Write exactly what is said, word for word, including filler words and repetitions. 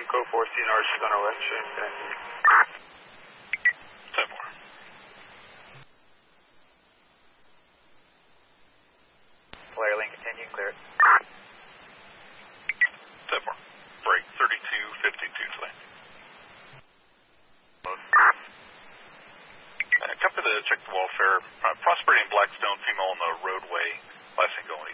Code four, C N R, she's on her way. ten four. Flare lane continuing, clear it. ten four. Break thirty-two fifty-two today. Uh, come to the check the welfare. Uh, Prosperity and Blackstone female on the roadway. Last thing going.